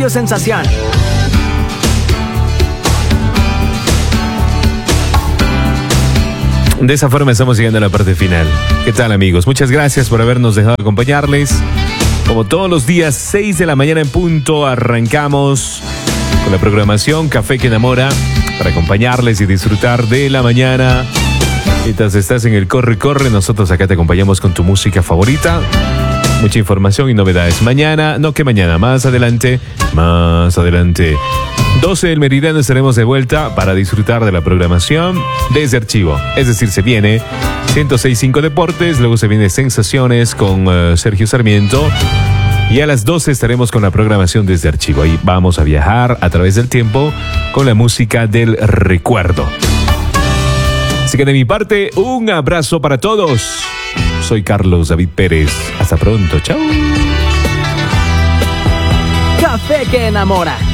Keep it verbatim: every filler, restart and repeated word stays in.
Sensación. De esa forma estamos llegando a la parte final. ¿Qué tal, amigos? Muchas gracias por habernos dejado acompañarles. Como todos los días, seis de la mañana en punto, arrancamos con la programación Café que Enamora para acompañarles y disfrutar de la mañana. Mientras estás en el corre, corre, nosotros acá te acompañamos con tu música favorita. Mucha información y novedades. Mañana, no que mañana, más adelante, más adelante. doce del meridiano estaremos de vuelta para disfrutar de la programación desde Archivo. Es decir, se viene ciento seis punto cinco Deportes, luego se viene Sensaciones con uh, Sergio Sarmiento. Y a las doce estaremos con la programación desde Archivo. Ahí vamos a viajar a través del tiempo con la música del recuerdo. Así que de mi parte, un abrazo para todos. Soy Carlos David Pérez. Hasta pronto. Chao. Café que Enamora.